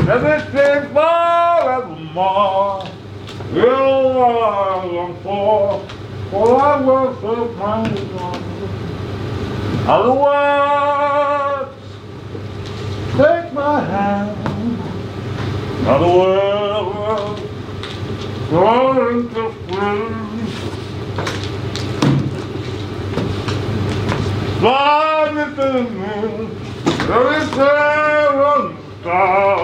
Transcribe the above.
everything forevermore. You are for I worship my God. Other words, take my hand. Other words, going to free. Fly me to the moon, every day on the star.